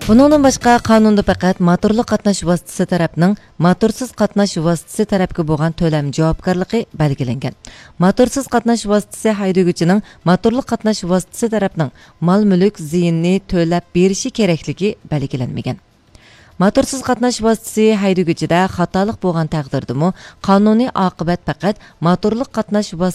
Buningdan boshqa qonunda faqat motorli qatnash vositasi tarafning motorsiz qatnash vositasi tarafga bo'lgan to'lam javobgarligi belgilangan. Motorsiz qatnash vositasi haydovchining motorli qatnash vositasi tarafning mol-mulk ziyinni to'lab berishi kerakligi belgilanmagan. Motorsiz qatnash vositasi haydovchida xatolik bo'lgan taqdirdami qonuniy oqibat faqat motorli qatnash